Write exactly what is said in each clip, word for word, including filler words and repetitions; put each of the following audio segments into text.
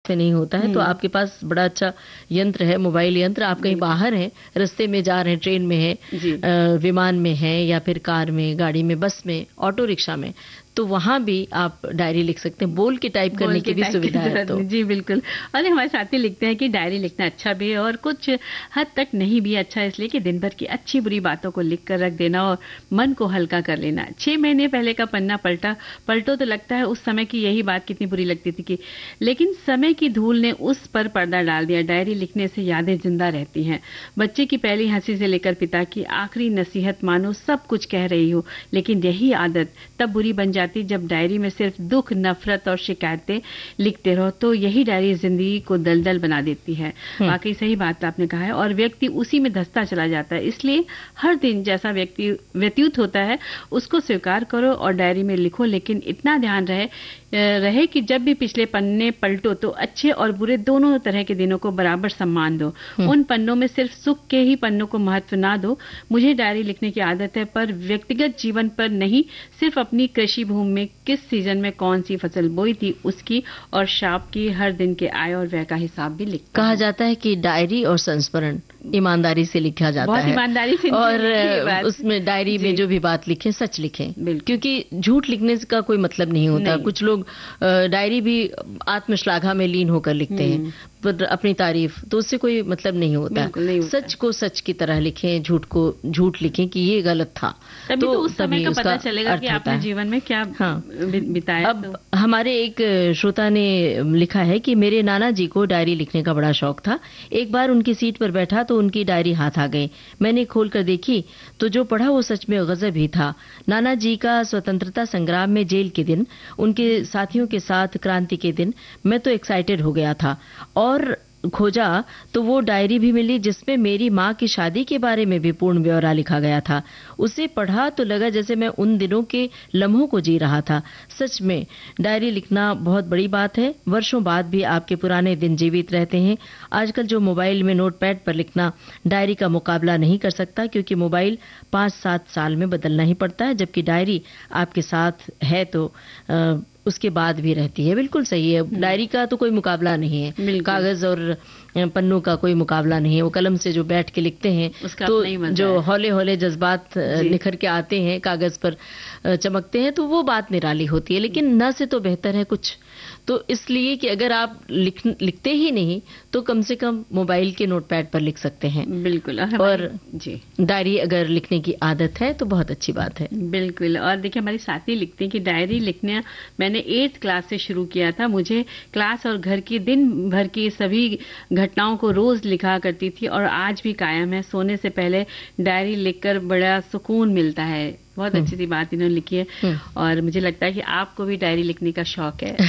पे नहीं होता है, तो आपके पास बड़ा अच्छा यंत्र है, मोबाइल यंत्र। आप कहीं बाहर हैं, रास्ते में जा रहे हैं, ट्रेन में हैं, विमान में हैं, या फिर कार में, गाड़ी में, बस में, ऑटो रिक्शा में, तो वहां भी आप डायरी लिख सकते हैं। बोल के टाइप करने की भी सुविधा है। तो जी बिल्कुल। और हमारे साथी लिखते हैं कि डायरी लिखना अच्छा भी है और कुछ हद तक नहीं भी अच्छा, इसलिए कि दिन भर की अच्छी बुरी बातों को लिख कर रख देना और मन को हल्का कर लेना। छह महीने पहले का पन्ना पलटा पलटो तो लगता है उस समय की यही बात कितनी बुरी लगती थी, कि लेकिन समय की धूल ने उस पर पर्दा डाल दिया। डायरी लिखने से यादें जिंदा रहती हैं। बच्चे की पहली हंसी से लेकर पिता की आखिरी नसीहत मानो सब कुछ कह रही हो, लेकिन यही आदत तब बुरी बन जाती जब डायरी में सिर्फ दुख, नफरत और शिकायतें लिखते रहो। तो यही डायरी जिंदगी को दलदल बना देती है। वाकई सही बात आपने कहा है, और व्यक्ति उसी में धंसता चला जाता है। इसलिए हर दिन जैसा व्यक्ति व्यतीत होता है उसको स्वीकार करो और डायरी में लिखो, लेकिन इतना ध्यान रहे रहे कि जब भी पिछले पन्ने पलटो तो अच्छे और बुरे दोनों तरह के दिनों को बराबर सम्मान दो। उन पन्नों में सिर्फ सुख के ही पन्नों को महत्व ना दो। मुझे डायरी लिखने की आदत है, पर व्यक्तिगत जीवन पर नहीं, सिर्फ अपनी कृषि भूमि में किस सीजन में कौन सी फसल बोई थी उसकी, और शाप की हर दिन के आय और व्यय का हिसाब भी लिखता कहा जाता है कि डायरी और संस्मरण ईमानदारी से लिखा जाता बहुत है। ईमानदारी से, और उसमें डायरी में जो भी बात लिखें सच लिखें, क्योंकि झूठ लिखने का कोई मतलब नहीं होता। नहीं। कुछ लोग डायरी भी आत्मश्लाघा में लीन होकर लिखते हैं, पर अपनी तारीफ, तो उससे कोई मतलब नहीं होता। नहीं होता। सच को सच की तरह लिखें, झूठ को झूठ लिखें कि ये गलत था, तभी तो, तो उस समय का पता चलेगा कि आपने जीवन में क्या हाँ। बिताया। अब तो। हमारे एक श्रोता ने लिखा है कि मेरे नाना जी को डायरी लिखने का बड़ा शौक था। एक बार उनकी सीट पर बैठा तो उनकी डायरी हाथ आ गई। मैंने खोल कर देखी तो जो पढ़ा वो सच में गजब ही था। नाना जी का स्वतंत्रता संग्राम में जेल के दिन, उनके साथियों के साथ क्रांति के दिन, मैं तो एक्साइटेड हो गया था। और खोजा तो वो डायरी भी मिली जिसमें मेरी माँ की शादी के बारे में भी पूर्ण ब्यौरा लिखा गया था। उसे पढ़ा तो लगा जैसे मैं उन दिनों के लम्हों को जी रहा था। सच में डायरी लिखना बहुत बड़ी बात है। वर्षों बाद भी आपके पुराने दिन जीवित रहते हैं। आजकल जो मोबाइल में नोटपैड पर लिखना डायरी का मुकाबला नहीं कर सकता, क्योंकि मोबाइल पांच सात साल में बदलना ही पड़ता है, जबकि डायरी आपके साथ है तो आ, उसके बाद भी रहती है। बिल्कुल सही है। डायरी का तो कोई मुकाबला नहीं है, कागज और पन्नों का कोई मुकाबला नहीं है। वो कलम से जो बैठ के लिखते हैं तो जो हौले हौले जज्बात निखर के आते हैं, कागज पर चमकते हैं, तो वो बात निराली होती है। लेकिन न से तो बेहतर है कुछ। तो इसलिए कि अगर आप लिख, लिखते ही नहीं तो कम से कम मोबाइल के नोटपैड पर लिख सकते हैं। बिल्कुल। और, और जी डायरी अगर लिखने की आदत है तो बहुत अच्छी बात है। बिल्कुल। और देखिए हमारी साथी लिखती हैं कि डायरी लिखना मैंने एट्थ क्लास से शुरू किया था। मुझे क्लास और घर की दिन भर की सभी घटनाओं को रोज लिखा करती थी और आज भी कायम है। सोने से पहले डायरी लिखकर बड़ा सुकून मिलता है। बहुत अच्छी सी बात इन्होंने लिखी है, और मुझे लगता है कि आपको भी डायरी लिखने का शौक है।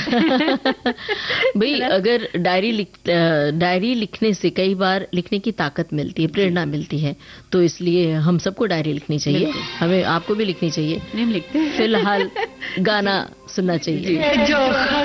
भाई अगर डायरी लिख डायरी लिखने से कई बार लिखने की ताकत मिलती है, प्रेरणा मिलती है, तो इसलिए हम सबको डायरी लिखनी चाहिए। हमें आपको भी लिखनी चाहिए। नहीं लिखते। फिलहाल गाना सुनना चाहिए।